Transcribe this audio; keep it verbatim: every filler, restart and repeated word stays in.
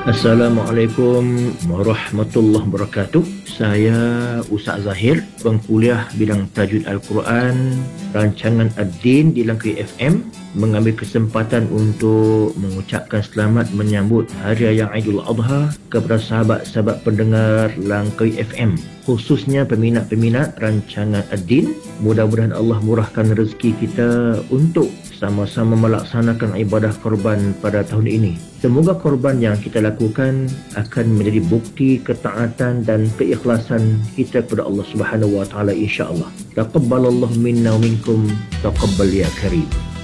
Assalamualaikum warahmatullahi wabarakatuh. Saya Ustaz Zahir, pengkuliah bidang Tajwid Al-Quran, rancangan Ad-Din di Langkawi F M, mengambil kesempatan untuk mengucapkan selamat menyambut Hari Raya Aidil Adha kepada sahabat-sahabat pendengar Langkawi F M, khususnya peminat-peminat rancangan Ad-Din. Mudah-mudahan Allah murahkan rezeki kita untuk sama-sama melaksanakan ibadah korban pada tahun ini. Semoga korban yang kita lakukan akan menjadi bukti ketaatan dan keikhlasan kita kepada Allah Subhanahu wa taala, insya-Allah. Taqabbalallahu minna wa minkum, taqabbal ya karim.